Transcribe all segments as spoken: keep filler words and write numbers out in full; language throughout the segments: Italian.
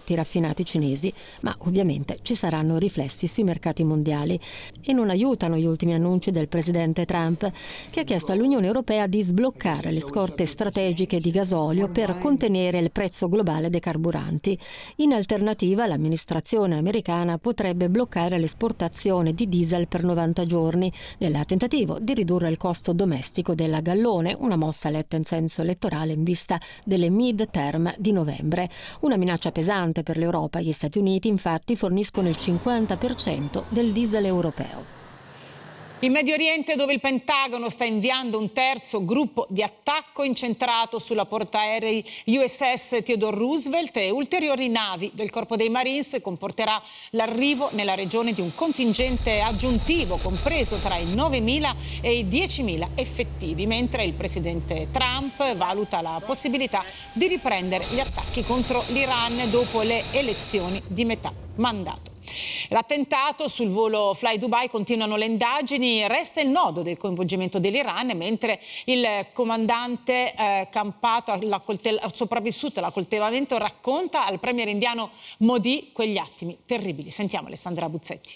prodotti raffinati cinesi, ma ovviamente ci saranno riflessi sui mercati mondiali. E non aiutano gli ultimi annunci del presidente Trump, che ha chiesto all'Unione Europea di sbloccare le scorte strategiche di gasolio per contenere il prezzo globale dei carburanti. In alternativa, l'amministrazione americana potrebbe bloccare l'esportazione di diesel per novanta giorni, nel tentativo di ridurre il costo domestico della gallone, una mossa letta in senso elettorale in vista delle mid-term di novembre. Una minaccia pesante per l'Europa. Gli Stati Uniti infatti forniscono il cinquanta per cento del diesel europeo. In Medio Oriente, dove il Pentagono sta inviando un terzo gruppo di attacco incentrato sulla portaerei U S S Theodore Roosevelt e ulteriori navi del Corpo dei Marines, comporterà l'arrivo nella regione di un contingente aggiuntivo compreso tra i novemila e i diecimila effettivi, mentre il presidente Trump valuta la possibilità di riprendere gli attacchi contro l'Iran dopo le elezioni di metà mandato. L'attentato sul volo Fly Dubai, continuano le indagini, resta il nodo del coinvolgimento dell'Iran, mentre il comandante eh, campato alla coltell- sopravvissuto all'accoltellamento racconta al premier indiano Modi quegli attimi terribili. Sentiamo Alessandra Buzzetti.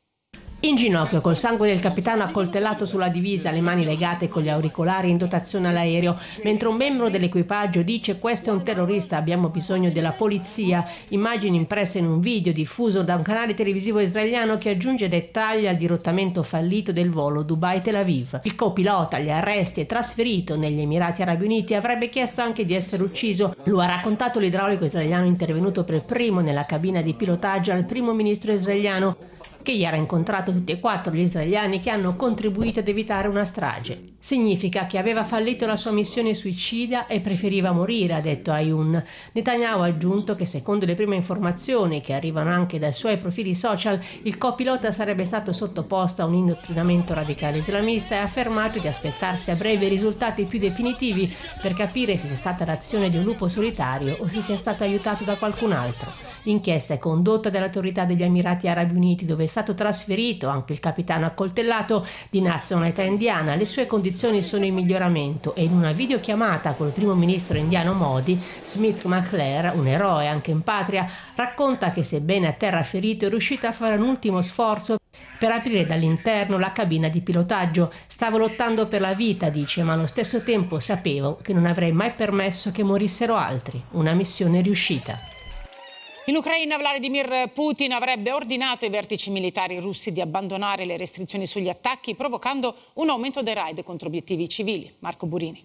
In ginocchio, col sangue del capitano accoltellato sulla divisa, le mani legate con gli auricolari in dotazione all'aereo, mentre un membro dell'equipaggio dice: questo è un terrorista, abbiamo bisogno della polizia. Immagini impresse in un video diffuso da un canale televisivo israeliano che aggiunge dettagli al dirottamento fallito del volo Dubai-Tel Aviv. Il copilota, agli arresti e trasferito negli Emirati Arabi Uniti, avrebbe chiesto anche di essere ucciso. Lo ha raccontato l'idraulico israeliano intervenuto per primo nella cabina di pilotaggio al primo ministro israeliano, che ieri ha incontrato tutti e quattro gli israeliani che hanno contribuito ad evitare una strage. Significa che aveva fallito la sua missione suicida e preferiva morire, ha detto Ayun. Netanyahu ha aggiunto che secondo le prime informazioni, che arrivano anche dai suoi profili social, il copilota sarebbe stato sottoposto a un indottrinamento radicale islamista e ha affermato di aspettarsi a breve risultati più definitivi per capire se sia stata l'azione di un lupo solitario o se sia stato aiutato da qualcun altro. L'inchiesta è condotta dalle autorità degli Emirati Arabi Uniti, dove è stato trasferito anche il capitano accoltellato di nazionalità indiana. Le sue condizioni sono in miglioramento e in una videochiamata col primo ministro indiano Modi, Smith McClure, un eroe anche in patria, racconta che sebbene a terra ferito è riuscito a fare un ultimo sforzo per aprire dall'interno la cabina di pilotaggio. Stavo lottando per la vita, dice, ma allo stesso tempo sapevo che non avrei mai permesso che morissero altri. Una missione riuscita. In Ucraina Vladimir Putin avrebbe ordinato ai vertici militari russi di abbandonare le restrizioni sugli attacchi, provocando un aumento dei raid contro obiettivi civili. Marco Burini.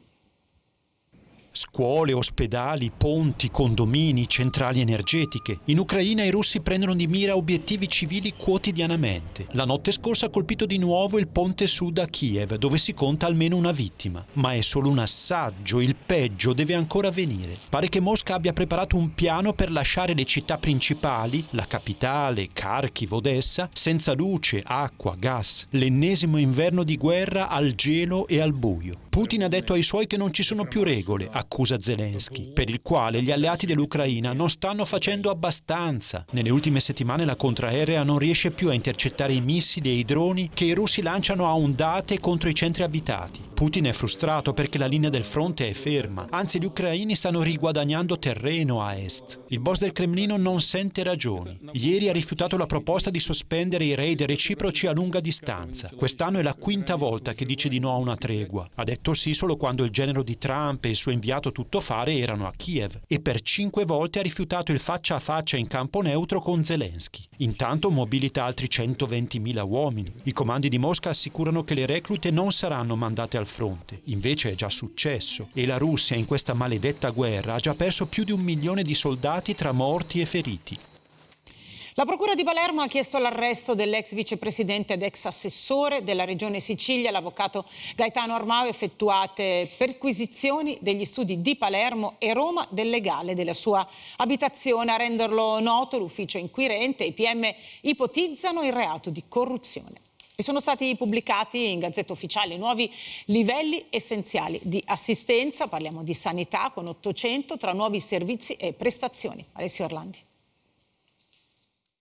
Scuole, ospedali, ponti, condomini, centrali energetiche. In Ucraina i russi prendono di mira obiettivi civili quotidianamente. La notte scorsa ha colpito di nuovo il ponte sud a Kiev, dove si conta almeno una vittima. Ma è solo un assaggio, il peggio deve ancora venire. Pare che Mosca abbia preparato un piano per lasciare le città principali, la capitale, Kharkiv, Odessa, senza luce, acqua, gas. L'ennesimo inverno di guerra al gelo e al buio. Putin ha detto ai suoi che non ci sono più regole, accusa Zelensky, per il quale gli alleati dell'Ucraina non stanno facendo abbastanza. Nelle ultime settimane la contraerea non riesce più a intercettare i missili e i droni che i russi lanciano a ondate contro i centri abitati. Putin è frustrato perché la linea del fronte è ferma, anzi gli ucraini stanno riguadagnando terreno a est. Il boss del Cremlino non sente ragioni. Ieri ha rifiutato la proposta di sospendere i raid reciproci a lunga distanza. Quest'anno è la quinta volta che dice di no a una tregua. Ha detto sì solo quando il genero di Trump e il suo inviato tuttofare erano a Kiev, e per cinque volte ha rifiutato il faccia a faccia in campo neutro con Zelensky. Intanto mobilita altri centoventimila uomini. I comandi di Mosca assicurano che le reclute non saranno mandate al fronte. Invece è già successo, e la Russia in questa maledetta guerra ha già perso più di un milione di soldati tra morti e feriti. La Procura di Palermo ha chiesto l'arresto dell'ex vicepresidente ed ex assessore della Regione Sicilia, l'avvocato Gaetano Armao, effettuate perquisizioni degli studi di Palermo e Roma del legale della sua abitazione. A renderlo noto l'ufficio inquirente, i P M ipotizzano il reato di corruzione. E sono stati pubblicati in Gazzetta Ufficiale nuovi livelli essenziali di assistenza, parliamo di sanità, con ottocento tra nuovi servizi e prestazioni. Alessio Orlandi.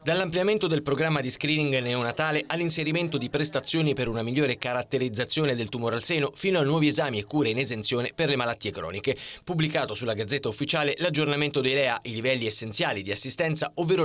Dall'ampliamento del programma di screening neonatale all'inserimento di prestazioni per una migliore caratterizzazione del tumore al seno fino a nuovi esami e cure in esenzione per le malattie croniche. Pubblicato sulla Gazzetta Ufficiale l'aggiornamento dei L E A, i livelli essenziali di assistenza, ovvero